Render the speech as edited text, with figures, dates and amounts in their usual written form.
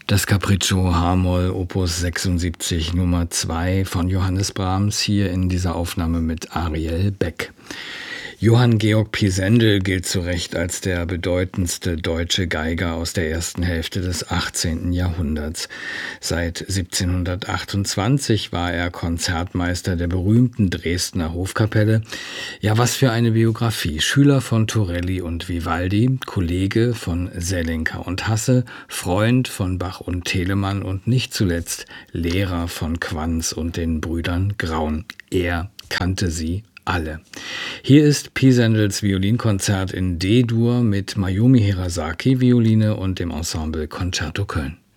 Das Capriccio H-Moll Opus 76 Nummer 2 von Johannes Brahms hier in dieser Aufnahme mit Ariel Beck. Johann Georg Pisendel gilt zu Recht als der bedeutendste deutsche Geiger aus der ersten Hälfte des 18. Jahrhunderts. Seit 1728 war er Konzertmeister der berühmten Dresdner Hofkapelle. Ja, was für eine Biografie. Schüler von Torelli und Vivaldi, Kollege von Selinker und Hasse, Freund von Bach und Telemann und nicht zuletzt Lehrer von Quanz und den Brüdern Graun. Er kannte sie alle. Hier ist Pisendels Violinkonzert in D-Dur mit Mayumi Hirasaki Violine und dem Ensemble Concerto Köln.